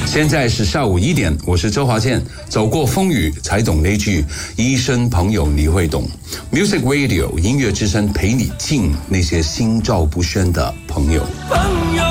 现在是下午1点，我是周华健。走过风雨，才懂那句医生朋友你会懂。Music Radio 音乐之声陪你敬那些心照不宣的朋友。